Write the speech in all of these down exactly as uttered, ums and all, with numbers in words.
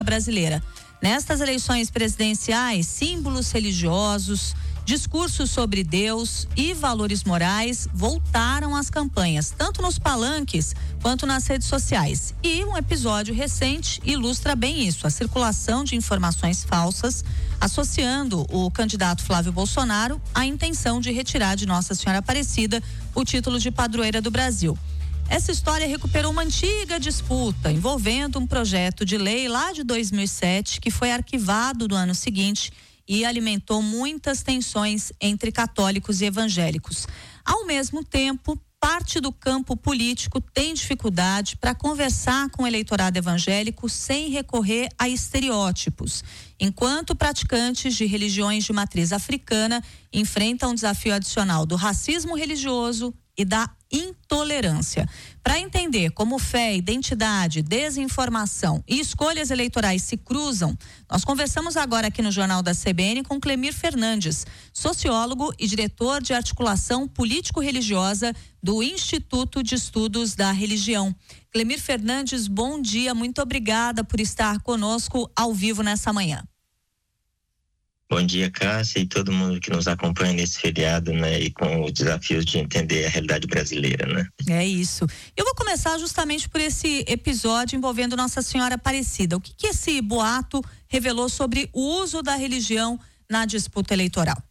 brasileira. Nestas eleições presidenciais, símbolos religiosos, discursos sobre Deus e valores morais voltaram às campanhas, tanto nos palanques quanto nas redes sociais. E um episódio recente ilustra bem isso, a circulação de informações falsas, associando o candidato Flávio Bolsonaro à intenção de retirar de Nossa Senhora Aparecida o título de padroeira do Brasil. Essa história recuperou uma antiga disputa envolvendo um projeto de lei lá de dois mil e sete que foi arquivado no ano seguinte e alimentou muitas tensões entre católicos e evangélicos. Ao mesmo tempo, parte do campo político tem dificuldade para conversar com o eleitorado evangélico sem recorrer a estereótipos, enquanto praticantes de religiões de matriz africana enfrentam um desafio adicional do racismo religioso e da intolerância. Para entender como fé, identidade, desinformação e escolhas eleitorais se cruzam, nós conversamos agora aqui no Jornal da C B N com Clemir Fernandes, sociólogo e diretor de articulação político-religiosa do Instituto de Estudos da Religião. Clemir Fernandes, bom dia, muito obrigada por estar conosco ao vivo nessa manhã. Bom dia, Cássia, e todo mundo que nos acompanha nesse feriado, né? E com os desafios de entender a realidade brasileira, né? É isso. Eu vou começar justamente por esse episódio envolvendo Nossa Senhora Aparecida. O que que esse boato revelou sobre o uso da religião na disputa eleitoral?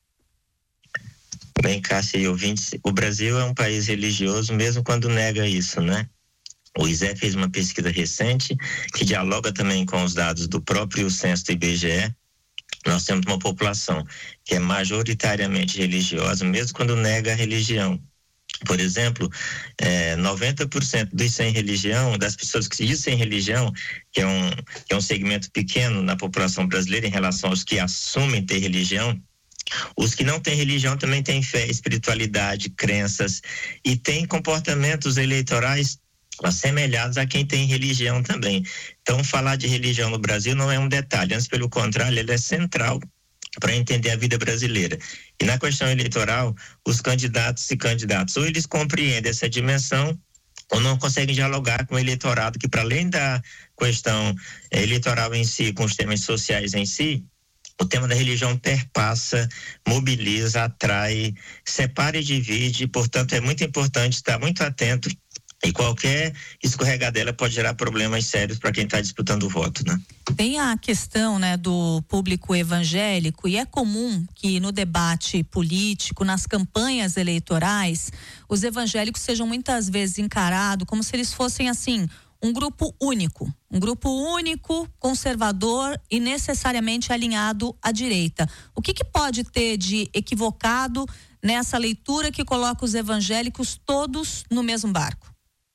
Bem, Cássia e ouvintes, o Brasil é um país religioso mesmo quando nega isso, né? O I S E fez uma pesquisa recente que dialoga também com os dados do próprio censo do I B G E. Nós temos uma população que é majoritariamente religiosa, mesmo quando nega a religião. Por exemplo, é, noventa por cento dos sem religião, das pessoas que se dizem sem religião, que é, um, que é um segmento pequeno na população brasileira em relação aos que assumem ter religião, os que não têm religião também têm fé, espiritualidade, crenças e têm comportamentos eleitorais assemelhados a quem tem religião também. Então, falar de religião no Brasil não é um detalhe, antes pelo contrário, ele é central para entender a vida brasileira. E na questão eleitoral, os candidatos e candidatos, ou eles compreendem essa dimensão, ou não conseguem dialogar com o eleitorado, que para além da questão eleitoral em si, com os temas sociais em si, o tema da religião perpassa, mobiliza, atrai, separa e divide, portanto é muito importante estar muito atento. E qualquer escorregadela pode gerar problemas sérios para quem está disputando o voto, né? Tem a questão, né, do público evangélico, e é comum que no debate político, nas campanhas eleitorais, os evangélicos sejam muitas vezes encarados como se eles fossem, assim, um grupo único, um grupo único, conservador e necessariamente alinhado à direita. O que que pode ter de equivocado nessa leitura que coloca os evangélicos todos no mesmo barco?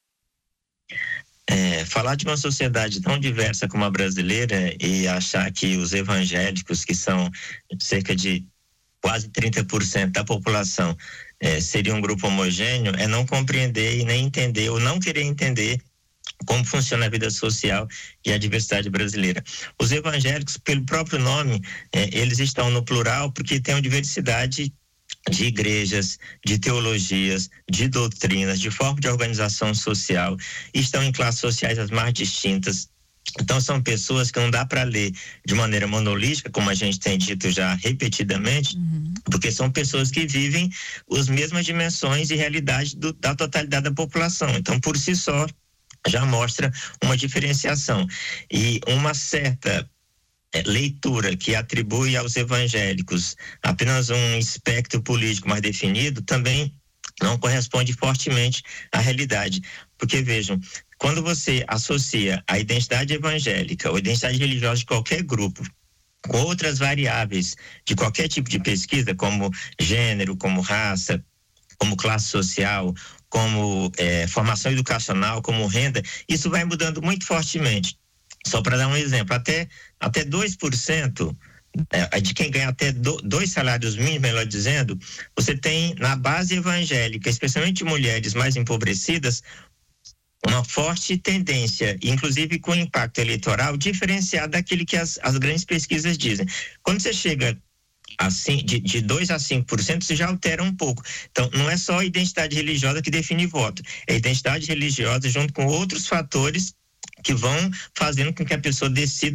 É, falar de uma sociedade tão diversa como a brasileira e achar que os evangélicos, que são cerca de quase trinta por cento da população, é, seria um grupo homogêneo, é não compreender e nem entender ou não querer entender como funciona a vida social e a diversidade brasileira. Os evangélicos, pelo próprio nome, é, eles estão no plural porque tem uma diversidade de igrejas, de teologias, de doutrinas, de forma de organização social, estão em classes sociais as mais distintas. Então são pessoas que não dá para ler de maneira monolítica, como a gente tem dito já repetidamente, uhum. porque são pessoas que vivem as mesmas dimensões e realidade do, da totalidade da população. Então, por si só, já mostra uma diferenciação e uma certa leitura que atribui aos evangélicos apenas um espectro político mais definido também não corresponde fortemente à realidade, porque vejam, quando você associa a identidade evangélica ou identidade religiosa de qualquer grupo com outras variáveis de qualquer tipo de pesquisa, como gênero, como raça, como classe social, como eh, formação educacional, como renda, isso vai mudando muito fortemente. Só para dar um exemplo, até, até dois por cento é, de quem ganha até do, dois salários mínimos, melhor dizendo, você tem na base evangélica, especialmente mulheres mais empobrecidas, uma forte tendência, inclusive com impacto eleitoral, diferenciado daquele que as, as grandes pesquisas dizem. Quando você chega assim, de, de dois a cinco por cento, isso já altera um pouco. Então, não é só a identidade religiosa que define voto, é a identidade religiosa junto com outros fatores que vão fazendo com que a pessoa decida